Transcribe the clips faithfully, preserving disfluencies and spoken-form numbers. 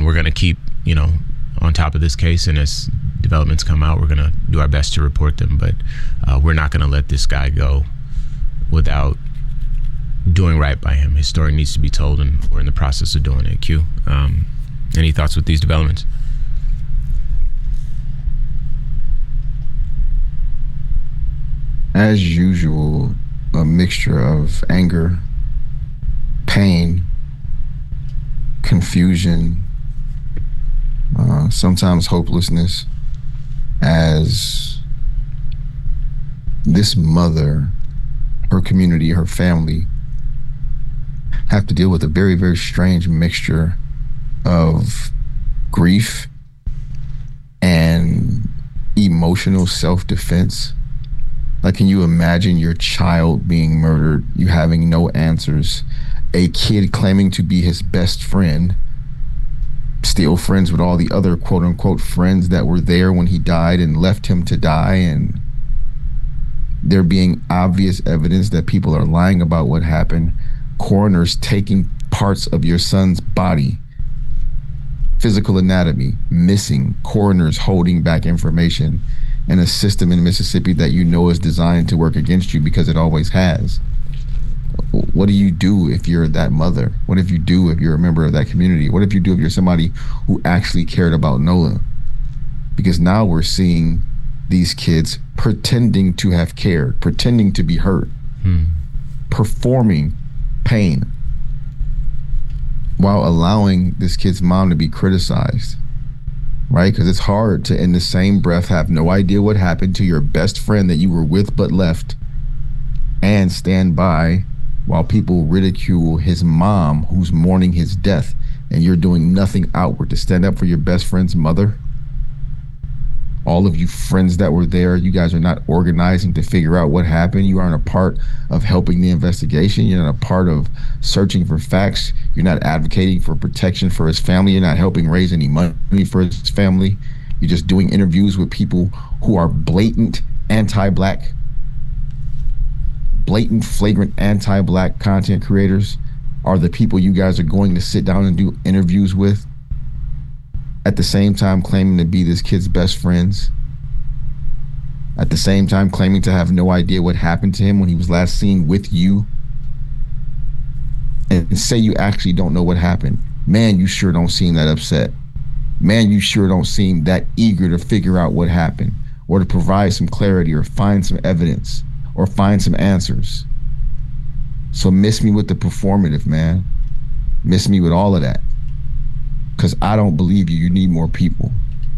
we're going to keep, you know, on top of this case, and as developments come out, we're going to do our best to report them. But uh, we're not going to let this guy go without doing right by him. His story needs to be told, and we're in the process of doing it. Q, um, any thoughts with these developments? As usual, a mixture of anger, pain, confusion, uh, sometimes hopelessness, as this mother, her community, her family have to deal with a very, very strange mixture of grief and emotional self-defense. Like, can you imagine your child being murdered, you having no answers, a kid claiming to be his best friend, still friends with all the other quote unquote friends that were there when he died and left him to die, and there being obvious evidence that people are lying about what happened, coroners taking parts of your son's body, physical anatomy missing, coroners holding back information, and a system in Mississippi that you know is designed to work against you because it always has. What do you do if you're that mother? What if you do if you're a member of that community? What if you do if you're somebody who actually cared about Nola? Because now we're seeing these kids pretending to have cared, pretending to be hurt, hmm. performing pain, while allowing this kid's mom to be criticized, right? Because it's hard to, in the same breath, have no idea what happened to your best friend that you were with but left, and stand by while people ridicule his mom who's mourning his death, and you're doing nothing outward to stand up for your best friend's mother. All of you friends that were there, you guys are not organizing to figure out what happened. You aren't a part of helping the investigation. You're not a part of searching for facts. You're not advocating for protection for his family. You're not helping raise any money for his family. You're just doing interviews with people who are blatant anti-black, blatant, flagrant anti-black content creators are the people you guys are going to sit down and do interviews with, at the same time claiming to be this kid's best friends, at the same time claiming to have no idea what happened to him when he was last seen with you, and say you actually don't know what happened. Man, you sure don't seem that upset. Man, you sure don't seem that eager to figure out what happened, or to provide some clarity, or find some evidence, or find some answers. So miss me with the performative, man. Miss me with all of that. Because I don't believe you. You need more people.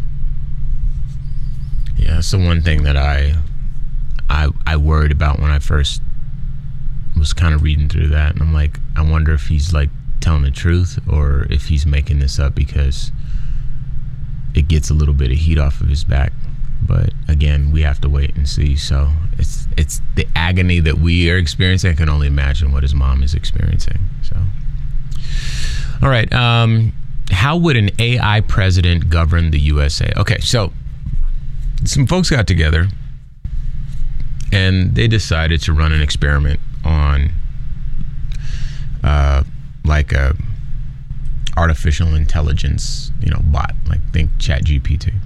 Yeah, that's the one thing that I, I, I worried about when I first was kind of reading through that, and I'm like, I wonder if he's like telling the truth, or if he's making this up because it gets a little bit of heat off of his back. But again, we have to wait and see. So it's it's the agony that we are experiencing. I can only imagine what his mom is experiencing. So, all right. Um, how would an A I president govern the U S A? Okay, so some folks got together and they decided to run an experiment on uh, like a artificial intelligence, you know, bot, like think Chat G P T,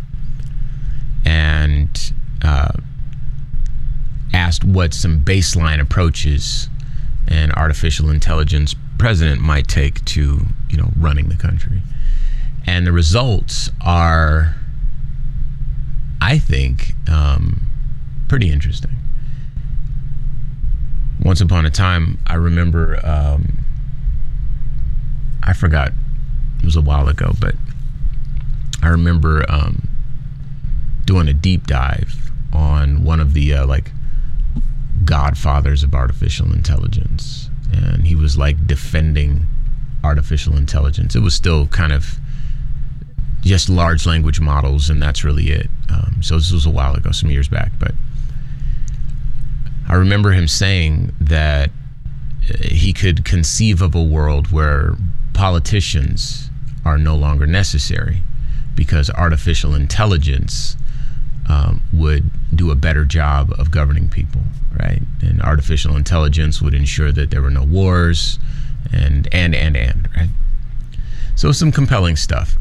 and uh, asked what some baseline approaches an artificial intelligence president might take to, you know, running the country. And the results are, I think, um, pretty interesting. Once upon a time, I remember, um, I forgot, it was a while ago, but I remember um, doing a deep dive on one of the uh, like godfathers of artificial intelligence, and he was like defending artificial intelligence. It was still kind of just large language models, and that's really it. Um, so this was a while ago, some years back, but I remember him saying that he could conceive of a world where politicians are no longer necessary because artificial intelligence um, would do a better job of governing people, right? And artificial intelligence would ensure that there were no wars, and and and and right. So some compelling stuff.